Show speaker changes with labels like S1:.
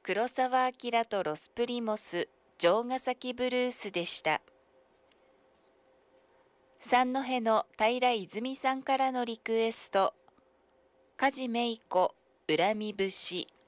S1: 黒澤明とロスプリモス城ヶ崎ブルースでした。三戸の平泉さんからのリクエスト、梶芽衣子恨み節。